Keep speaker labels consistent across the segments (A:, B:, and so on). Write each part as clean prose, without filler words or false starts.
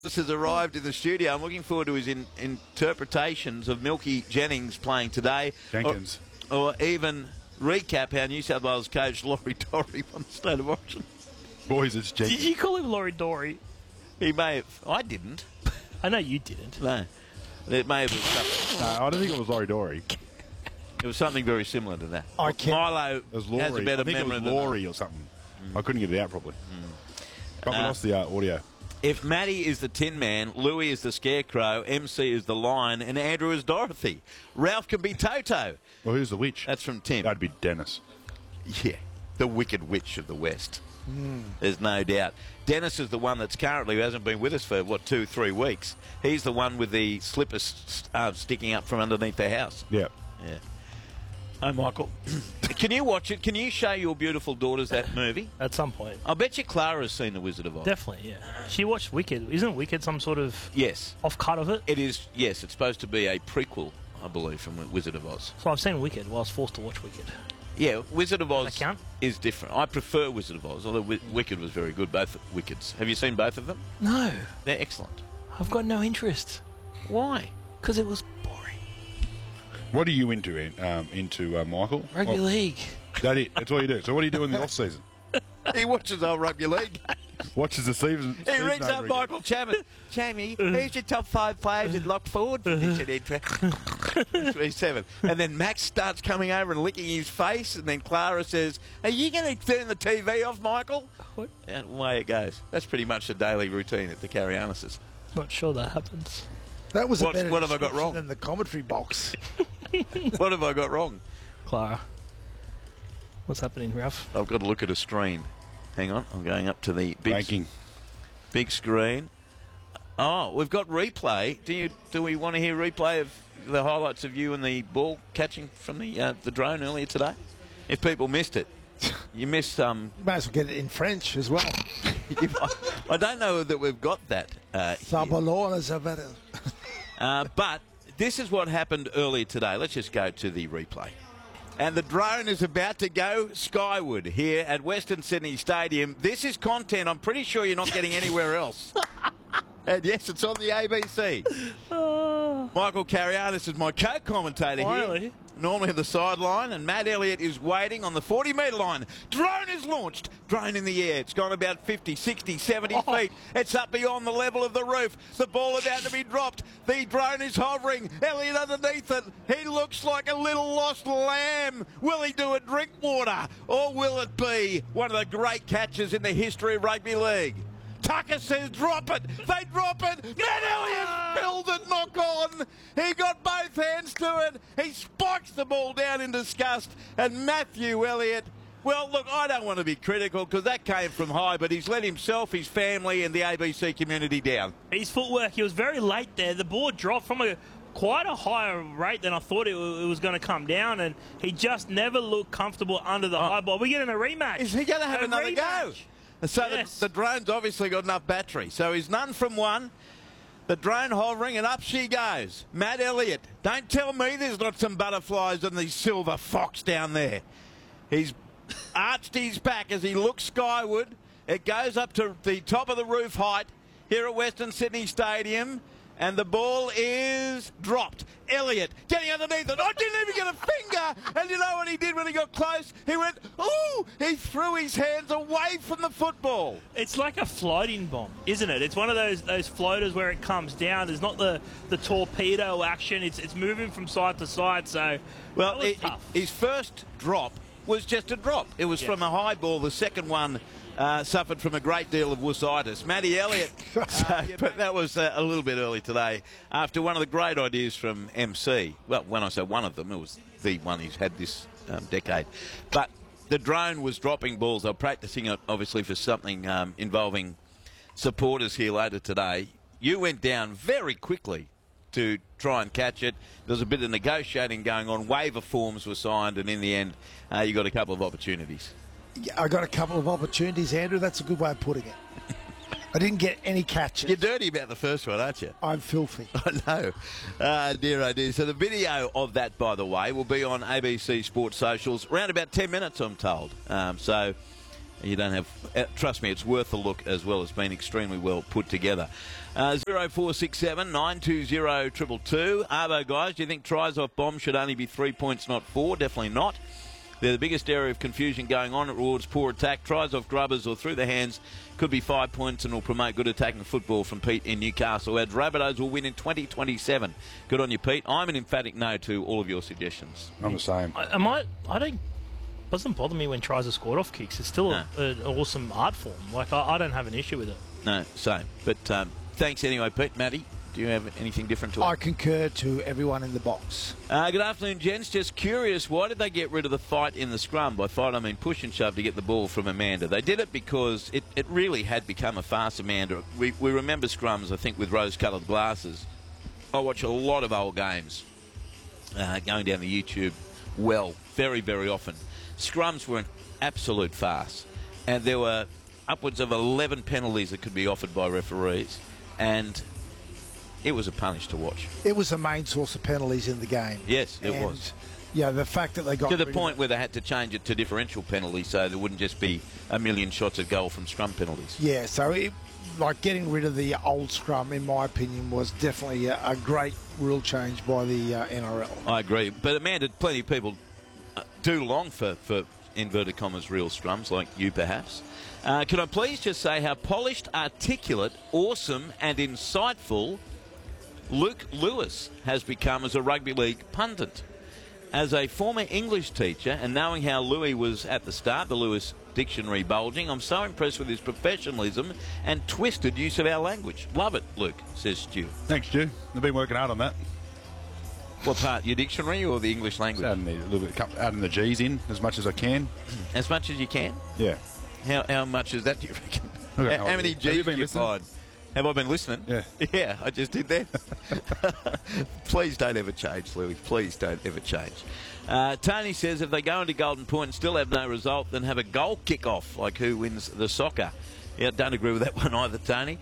A: has arrived in the studio. I'm looking forward to his interpretations of Milky Jennings playing today.
B: Jenkins.
A: Or even recap how New South Wales coach Laurie Dory won the State of Origin.
B: Boys, it's Jenkins.
C: Did you call him Laurie Dory?
A: He may have. I didn't.
C: I know you didn't.
A: No. It may have been something.
B: No, I don't think it was Laurie Dory.
A: It was something very similar to that.
D: I can't.
A: Milo
B: It was Laurie.
A: has a better
B: I think it
A: memory
B: was
A: than
B: Laurie or something. I couldn't get it out properly. But we lost the audio.
A: If Matty is the Tin Man, Louis is the Scarecrow, MC is the Lion, and Andrew is Dorothy. Ralph can be Toto.
B: Well, who's the witch?
A: That's from Tim.
B: That'd be Dennis.
A: Yeah, the Wicked Witch of the West. There's no doubt. Dennis is the one that's currently, who hasn't been with us for, 2-3 weeks. He's the one with the slippers sticking up from underneath the house.
B: Yeah.
A: Yeah. Hi, Michael. Can you watch it? Can you show your beautiful daughters that movie?
C: At some point.
A: I bet you Clara's seen The Wizard of Oz.
C: Definitely, yeah. She watched Wicked. Isn't Wicked some sort of
A: Yes.
C: off-cut of it?
A: It is, yes. It's supposed to be a prequel, I believe, from Wizard of Oz.
C: So I've seen Wicked. Well, I was forced to watch Wicked.
A: Yeah, Wizard of Oz
C: that count?
A: is different. I prefer Wizard of Oz, although Wicked was very good, both Wickeds. Have you seen both of them?
C: No.
A: They're excellent.
C: I've got no interest.
A: Why?
C: Because it was boring.
B: What are you into, Michael?
C: Rugby league.
B: That's all you do. So what do you do in the off-season?
A: He watches our rugby league.
B: Watches the season.
A: He rings up Michael Chapman. Jamie, who's your top 5 players in locked forward position? 3-7. And then Max starts coming over and licking his face, and then Clara says, "Are you going to turn the TV off, Michael?"
C: What?
A: And away it goes. That's pretty much the daily routine at the Carianuses.
C: Not sure that happens.
D: That was
A: What-
D: a better
A: what have I got
D: description
A: wrong?
D: than the commentary box.
A: What have I got wrong?
C: Clara. What's happening, Ralph?
A: I've got to look at a screen. Hang on, I'm going up to the
B: Banking.
A: big screen. Oh, we've got replay. Do we want to hear replay of the highlights of you and the ball catching from the drone earlier today? If people missed it, you missed
D: You may as well get it in French as well.
A: I don't know that we've got that. But this is what happened earlier today. Let's just go to the replay. And the drone is about to go skyward here at Western Sydney Stadium. This is content I'm pretty sure you're not getting anywhere else. And yes, it's on the ABC. Michael Carianis is my co-commentator
C: Finally.
A: here. Normally at the sideline, and Matt Elliott is waiting on the 40-metre line. Drone is launched. Drone in the air. It's gone about 50, 60, 70 feet. It's up beyond the level of the roof. The ball about to be dropped. The drone is hovering. Elliott underneath it. He looks like a little lost lamb. Will he do a drink water? Or will it be one of the great catches in the history of rugby league? Tucker says drop it. They drop it. Matt Elliott filled it, knock on. He got both hands to it. He spikes the ball down in disgust. And Matthew Elliott, well, look, I don't want to be critical because that came from high, but he's let himself, his family and the ABC community down.
C: His footwork, he was very late there. The ball dropped from quite a higher rate than I thought it was going to come down, and he just never looked comfortable under the high ball. We're getting a rematch.
A: Is he going to have another go? So
C: Yes.
A: the drone's obviously got enough battery. So he's none from one. The drone hovering, and up she goes. Matt Elliott. Don't tell me there's not some butterflies on the silver fox down there. He's arched his back as he looks skyward. It goes up to the top of the roof height here at Western Sydney Stadium. And the ball is dropped. Elliott getting underneath it. I didn't even get a finger. And you know what he did when he got close? He went, ooh! He threw his hands away from the football.
C: It's like a floating bomb, isn't it? It's one of those floaters where it comes down. There's not the torpedo action. It's moving from side to side. So,
A: Well,
C: that was tough.
A: his first drop was just a drop. It was from a high ball. The second one suffered from a great deal of wussitis. Matty Elliott, but that was a little bit early today after one of the great ideas from MC. Well, when I say one of them, it was the one he's had this decade. But the drone was dropping balls. They're practicing it, obviously, for something involving supporters here later today. You went down very quickly to try and catch it. There was a bit of negotiating going on. Waiver forms were signed, and in the end, you got a couple of opportunities.
D: I got a couple of opportunities, Andrew. That's a good way of putting it. I didn't get any catches.
A: You're dirty about the first one, aren't you?
D: I'm filthy.
A: I know. Dear, oh dear. So the video of that, by the way, will be on ABC Sports Socials around about 10 minutes, I'm told. So You don't have... trust me, it's worth a look as well. It's been extremely well put together. 0467 920 222. Arvo, guys, do you think tries off bombs should only be 3 points, not 4? Definitely not. They're the biggest area of confusion going on. It rewards poor attack. Tries off grubbers or through the hands could be 5 points and will promote good attacking football from Pete in Newcastle. Adds Rabbitohs will win in 2027. Good on you, Pete. I'm an emphatic no to all of your suggestions.
B: I'm the same.
C: Doesn't bother me when tries are scored off kicks. It's still an awesome art form. Like, I don't have an issue with it.
A: No, same. But thanks anyway, Pete. Matty, do you have anything different to add?
D: I concur to everyone in the box.
A: Good afternoon, gents. Just curious, why did they get rid of the fight in the scrum? By fight, I mean push and shove to get the ball from Amanda. They did it because it really had become a farce, Amanda. We remember scrums, I think, with rose-coloured glasses. I watch a lot of old games going down the YouTube very, very often. Scrums were an absolute farce. And there were upwards of 11 penalties that could be offered by referees. And it was a punish to watch.
D: It was the main source of penalties in the game.
A: Yes, it was.
D: Yeah, the fact that they got
A: to the point where they had to change it to differential penalties so there wouldn't just be a million shots at goal from scrum penalties.
D: Yeah, so getting rid of the old scrum, in my opinion, was definitely a great rule change by the NRL.
A: I agree. But Amanda, plenty of people do long for inverted commas real scrums, like you perhaps. Can I please just say how polished, articulate, awesome and insightful Luke Lewis has become as a rugby league pundit. As a former English teacher and knowing how Louis was at the start, the Lewis Dictionary bulging, I'm so impressed with his professionalism and twisted use of our language. Love it, Luke, says Stu.
B: Thanks, Stu. I've been working hard on that.
A: What part, your dictionary or the English language?
B: Adding the G's in as much as I can.
A: As much as you can?
B: Yeah.
A: How much is that, do you reckon?
B: Okay,
A: how many G's have you find? Have I been listening?
B: Yeah.
A: Yeah, I just did that. Please don't ever change, Louis. Please don't ever change. Tony says if they go into Golden Point and still have no result, then have a goal kick-off, like who wins the soccer. Yeah, don't agree with that one either, Tony.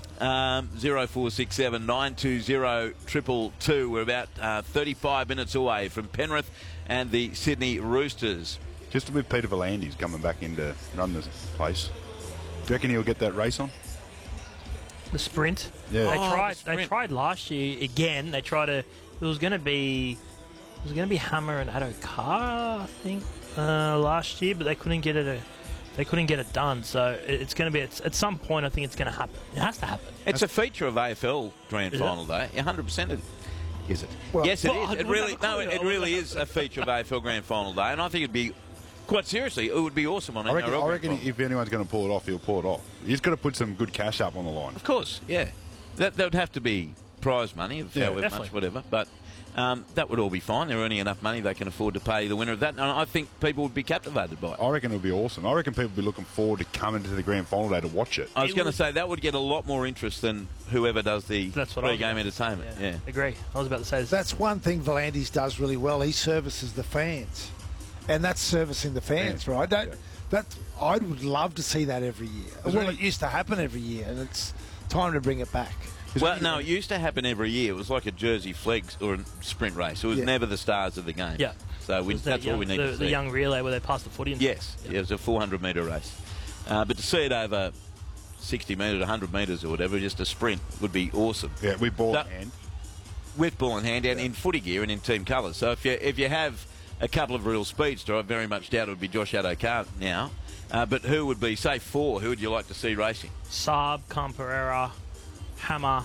A: 0467 920 222. We're about 35 minutes away from Penrith and the Sydney Roosters.
B: Just with Peter V'landys coming back in to run the place. Do you reckon he'll get that race on?
C: The sprint.
B: Yeah.
C: They tried last year again. They tried to. It was going to be Hammer and Addo Carr, I think, last year, but they couldn't get it. They couldn't get it done. So it's going to be at some point. I think it's going to happen. It has to happen.
A: It's a feature of AFL Grand Final Day. 100% is it?
D: Well,
A: yes, it is. It really is a feature of AFL Grand Final Day, and I think it'd be. Quite seriously, it would be awesome on NRL.
B: I reckon if anyone's going to pull it off, he'll pull it off. He's got to put some good cash up on the line.
A: Of course, yeah. That would have to be prize money of however much, whatever. But that would all be fine. They're earning enough money they can afford to pay the winner of that. And I think people would be captivated by it.
B: I reckon it would be awesome. I reckon people would be looking forward to coming to the Grand Final day to watch it.
A: I was going to say that would get a lot more interest than whoever does the pre-game entertainment. Yeah.
C: Agree. I was about to say this.
D: That's one thing V'landys does really well. He services the fans. And that's servicing the fans, right? That I would love to see that every year. Well, it used to happen every year, and it's time to bring it back.
A: Well, no, it used to happen every year. It was like a Jersey Flegs or a sprint race. It was never the stars of the game.
C: Yeah.
A: So that's all we need to see.
C: The young relay where they pass the footy.
A: Yes. Yeah, it was a 400-metre race. But to see it over 60 metres, 100 metres or whatever, just a sprint would be awesome.
B: Yeah, with ball in hand.
A: With ball in hand and in footy gear and in team colours. So if you have a couple of real speedster, I very much doubt it would be Josh Addo-Carr now. But who would be, say, 4? Who would you like to see racing?
C: Saab, Camperera, Hammer.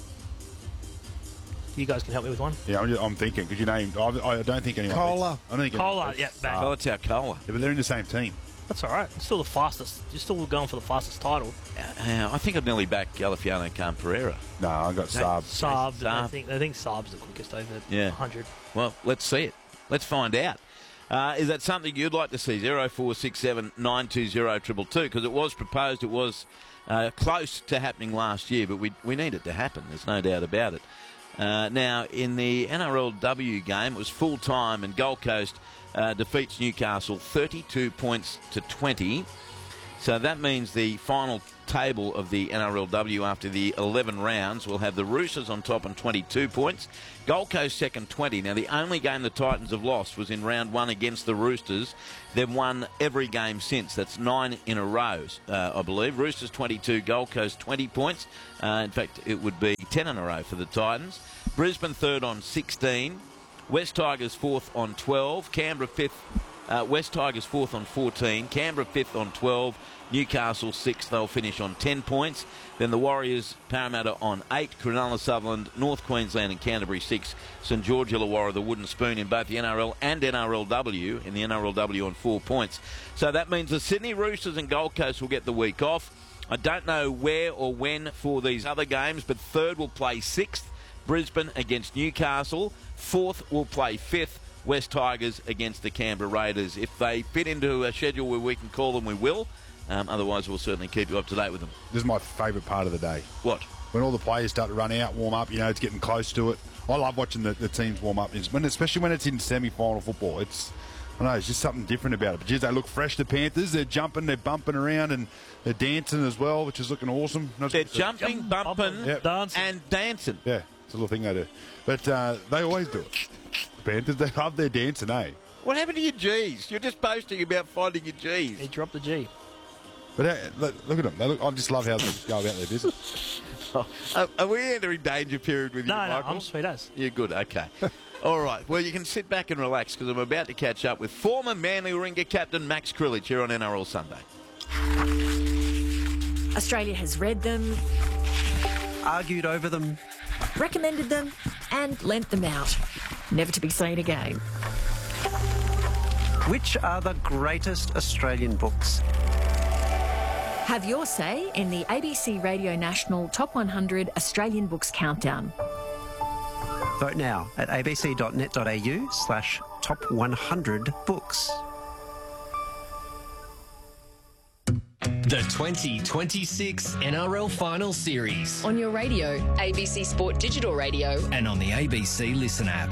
C: You guys can help me with one.
B: Yeah, I'm thinking, because you named... I don't think anyone...
D: Kohler.
C: Kohler, yeah, bang.
A: Oh, it's our Kohler.
B: Yeah, but they're in the same team.
C: That's all right. It's still the fastest. You're still going for the fastest title.
A: I think I'd nearly back Galifiano Camperera.
B: No, I got Saab.
C: Saab. I think Saab's the quickest over 100.
A: Well, let's see it. Let's find out. Is that something you'd like to see? 0467 920 222, because it was proposed, it was close to happening last year, but we need it to happen. There's no doubt about it. Now, in the NRLW game, it was full time, and Gold Coast defeats Newcastle 32 points to 20. So that means the final table of the NRLW after the 11 rounds will have the Roosters on top on 22 points, Gold Coast second 20. Now, the only game the Titans have lost was in round one against the Roosters. They've won every game since. That's 9 in a row, I believe. Roosters 22, Gold Coast 20 points. In fact, it would be 10 in a row for the Titans. Brisbane third on 16. West Tigers fourth on 12. Canberra fifth. West Tigers fourth on 14. Canberra fifth on 12. Newcastle sixth. They'll finish on 10 points. Then the Warriors, Parramatta on 8. Cronulla, Sutherland, North Queensland and Canterbury 6. St George Illawarra, the Wooden Spoon in both the NRL and NRLW. In the NRLW on 4 points. So that means the Sydney Roosters and Gold Coast will get the week off. I don't know where or when for these other games, but third will play 6th. Brisbane against Newcastle. 4th will play 5th. West Tigers against the Canberra Raiders. If they fit into a schedule where we can call them, we will. Otherwise, we'll certainly keep you up to date with them.
B: This is my favourite part of the day.
A: What?
B: When all the players start to run out, warm up, it's getting close to it. I love watching the teams warm up, especially when it's in semi-final football. It's just something different about it. But geez, they look fresh, the Panthers. They're jumping, they're bumping around, and they're dancing as well, which is looking awesome.
A: They're jumping, bumping,
C: dancing.
A: and dancing.
B: Yeah, it's a little thing they do. But they always do it. The Panthers, they love their dancing, eh?
A: What happened to your G's? You're just boasting about finding your G's.
C: He dropped the G.
B: But look at them. I just love how they go about their business.
A: Are we entering danger period with you, Michael?
C: No, I'm sweet as.
A: You're good, okay. All right, well, you can sit back and relax because I'm about to catch up with former Manly Warringah captain Max Krilich here on NRL Sunday.
E: Australia has read them,
F: argued over them,
E: recommended them, and lent them out. Never to be seen again.
F: Which are the greatest Australian books?
E: Have your say in the ABC Radio National Top 100 Australian Books Countdown.
F: Vote now at abc.net.au/top100books.
G: The 2026 NRL Final Series.
H: On your radio, ABC Sport Digital Radio.
G: And on the ABC Listen app.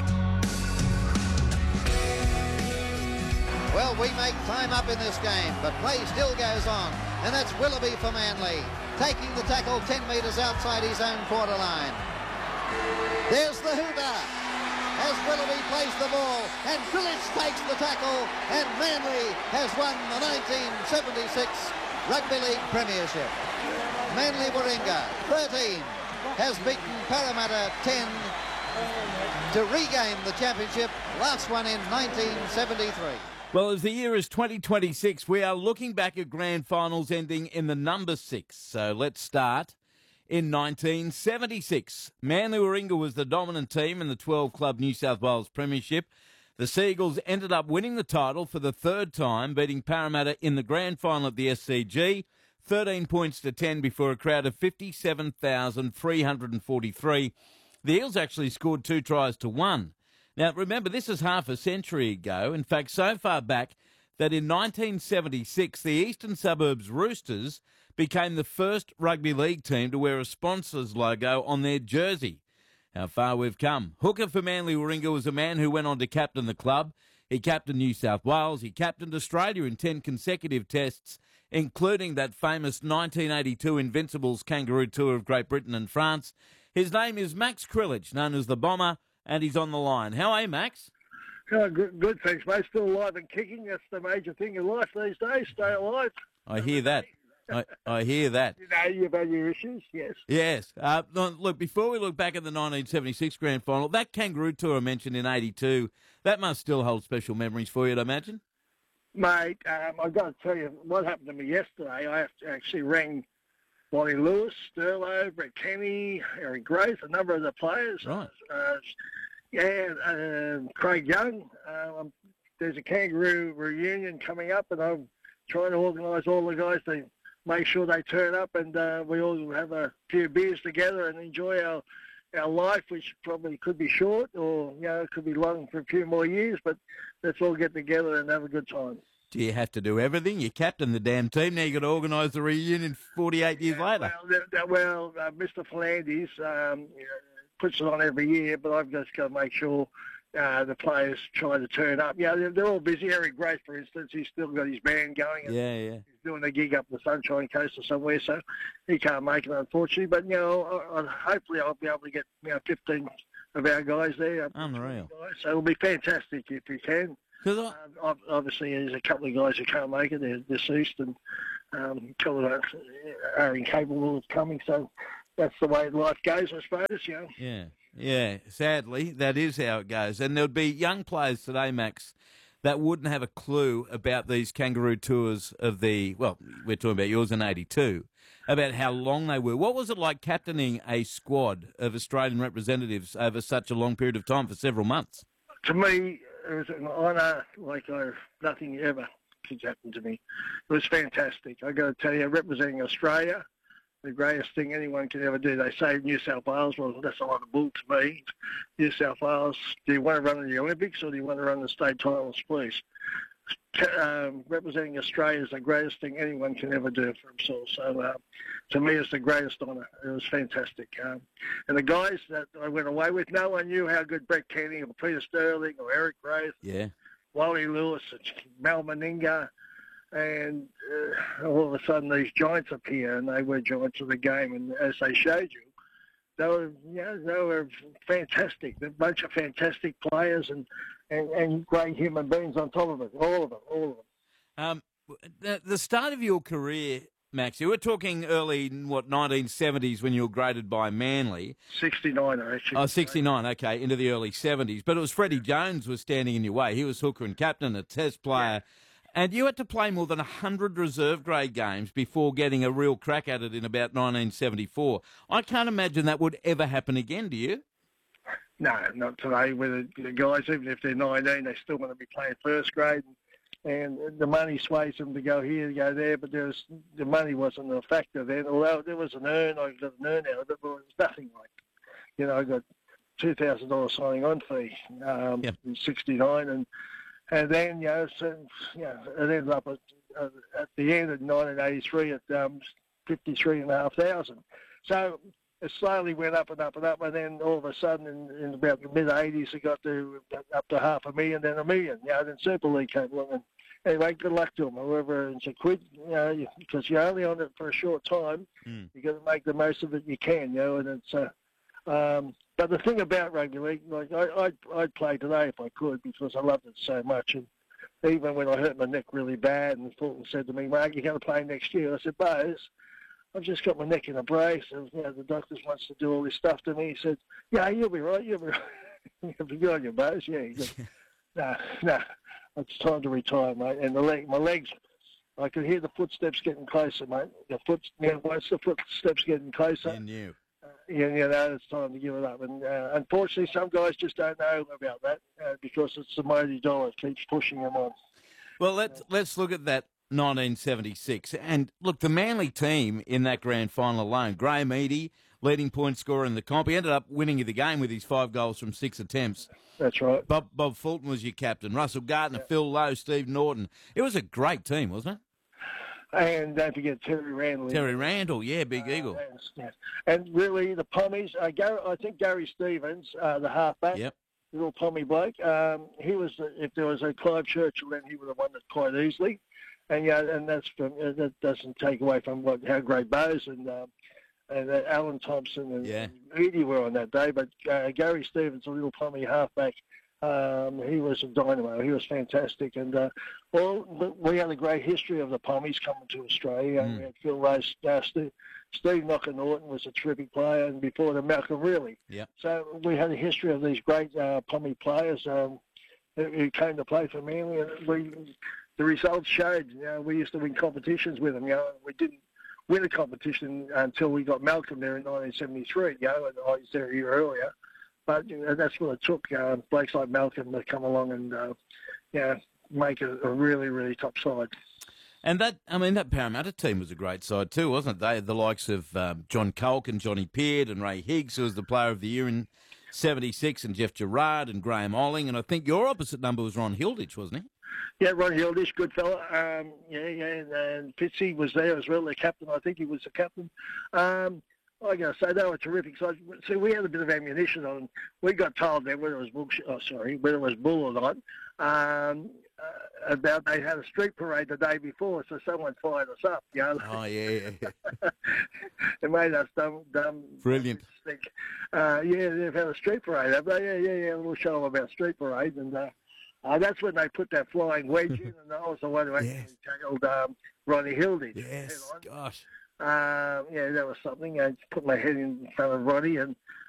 I: Well, we make time up in this game, but play still goes on. And that's Willoughby for Manly, taking the tackle 10 metres outside his own quarter line. There's the hooter as Willoughby plays the ball, and Krilich takes the tackle, and Manly has won the 1976 Rugby League Premiership. Manly Warringah 13 has beaten Parramatta 10 to regain the championship, last one in 1973.
A: Well, as the year is 2026, we are looking back at grand finals ending in the number 6. So let's start in 1976. Manly Warringah was the dominant team in the 12-club New South Wales Premiership. The Seagulls ended up winning the title for the third time, beating Parramatta in the grand final of the SCG, 13 points to 10 before a crowd of 57,343. The Eels actually scored 2 tries to 1. Now, remember, this is half a century ago. In fact, so far back that in 1976, the Eastern Suburbs Roosters became the first rugby league team to wear a sponsor's logo on their jersey. How far we've come. Hooker for Manly Warringah was a man who went on to captain the club. He captained New South Wales. He captained Australia in 10 consecutive tests, including that famous 1982 Invincibles Kangaroo Tour of Great Britain and France. His name is Max Krilich, known as the Bomber, and he's on the line. How are you, Max?
J: Good, thanks, mate. Still alive and kicking. That's the major thing in life these days. Stay alive.
A: I hear that. I hear that.
J: You've had your issues, yes.
A: Yes. Look, before we look back at the 1976 Grand Final, that Kangaroo Tour I mentioned in 82, that must still hold special memories for you, I'd imagine?
J: Mate, I've got to tell you what happened to me yesterday. I actually rang Bonnie Lewis, Sterlo, Brett Kenny, Eric Grace, a number of the players.
A: Right.
J: Craig Young. There's a Kangaroo reunion coming up, and I'm trying to organise all the guys to make sure they turn up, and we all have a few beers together and enjoy our life, which probably could be short or, it could be long for a few more years, but let's all get together and have a good time.
A: Do you have to do everything? You captain the damn team. Now you've got to organise the reunion 48 years later.
J: Mr. Flanders puts it on every year, but I've just got to make sure the players trying to turn up. Yeah, they're all busy. Eric Grace, for instance, he's still got his band going.
A: Yeah.
J: He's doing a gig up the Sunshine Coast or somewhere, so he can't make it, unfortunately. But, hopefully I'll be able to get 15 of our guys there.
A: Unreal.
J: So it'll be fantastic if we can. Obviously, there's a couple of guys who can't make it. They're deceased, and a couple of are incapable of coming. So that's the way life goes, I suppose.
A: Yeah. Sadly, that is how it goes. And there'll be young players today, Max, that wouldn't have a clue about these kangaroo tours of we're talking about yours in 82, about how long they were. What was it like captaining a squad of Australian representatives over such a long period of time for several months?
J: To me, it was an honour like nothing ever could happen to me. It was fantastic. I got to tell you, representing Australia, the greatest thing anyone can ever do. They say New South Wales, well, that's a lot of bull to me. New South Wales, do you want to run in the Olympics or do you want to run the state titles, please? Representing Australia is the greatest thing anyone can ever do for themselves. So to me, it's the greatest honour. It was fantastic. And the guys that I went away with, no one knew how good Brett Kenny or Peter Sterling or Eric Grace, Wally Lewis, Mal Meninga, and all of a sudden these giants appear, and they were giants of the game. And as they showed you, they were fantastic. They're a bunch of fantastic players and great human beings on top of it. All of them.
A: The start of your career, Max, you were talking early, 1970s when you were graded by Manly.
J: 69, actually.
A: Oh, 69, okay, into the early 70s. But it was Freddie Jones was standing in your way. He was hooker and captain, a test player. Yeah. And you had to play more than 100 reserve grade games before getting a real crack at it in about 1974. I can't imagine that would ever happen again, do you?
J: No, not today. With the guys, even if they're 19, they still want to be playing first grade. And the money sways them to go here, to go there, but the money wasn't a factor then. Although there was an earn, I got an earn out of it, but it was nothing like, I got $2,000 signing on fee in 69, and then, it ended up at the end of 1983 at 53,500. So it slowly went up and up and up, and then all of a sudden in about the mid-80s it got to up to $500,000, then $1 million. Then Super League came along. And anyway, good luck to them, whoever it's a quid, because you're only on it for a short time. You got to make the most of it you can, and it's. But the thing about rugby league, like I'd play today if I could because I loved it so much. And even when I hurt my neck really bad, and Fulton said to me, "Mark, you're going to play next year," I said, "Bose, I've just got my neck in a brace, and the doctors wants to do all this stuff to me." He said, "Yeah, you'll be right. You'll be right. You'll be good on your Bose." Yeah, he said, "No, it's time to retire, mate." And my legs. I could hear the footsteps getting closer, mate. Once the footsteps getting closer.
A: And you.
J: It's time to give it up. And unfortunately, some guys just don't know about that because it's the mighty dollar that keeps pushing them on.
A: Well, let's look at that 1976. And look, the Manly team in that grand final alone, Graham Eadie, leading point scorer in the comp. He ended up winning the game with his 5 goals from 6 attempts.
J: That's right.
A: Bob Fulton was your captain. Russell Gardner, Phil Lowe, Steve Norton. It was a great team, wasn't it?
J: And don't forget Terry Randall.
A: Terry Randall, Big Eagle.
J: Yes. And really, the Pommies, I think Gary Stevens, the halfback, little Pommy bloke, he was, if there was a Clive Churchill, then he would have won it quite easily. And and that doesn't take away from how great Bose and Alan Thompson and Eadie were on that day. But Gary Stevens, a little Pommy halfback, he was a dynamo. He was fantastic. And we had a great history of the Pommies coming to Australia. We had Phil Rose, Steve Knocker Norton was a terrific player, and before them, Malcolm Reilly. So we had a history of these great Pommy players who came to play for Manly. And the results showed, we used to win competitions with them. We didn't win a competition until we got Malcolm there in 1973, and I was there a year earlier. But that's what it took, blokes like Malcolm to come along and, make it a really, really top side.
A: And that Parramatta team was a great side too, wasn't it? They had the likes of John Culk and Johnny Peard and Ray Higgs, who was the player of the year in 76, and Jeff Gerard and Graham Olling. And I think your opposite number was Ron Hilditch, wasn't he?
J: Yeah, Ron Hilditch, good fella. And Fitzy was there as well, the captain. I think he was the captain. I got to say, they were terrific. So, see, we had a bit of ammunition on. We got told then whether it was bull or not, about they had a street parade the day before, so someone fired us up. You know?
A: Oh, yeah.
J: It made us dumb.
A: Brilliant.
J: Think. They've had a street parade, have they? Yeah. A little show about street parade, and that's when they put that flying wedge in, and I was the one who actually tackled Ronnie Hilditch.
A: Yes, gosh.
J: That was something. I just put my head in front of Ronnie, and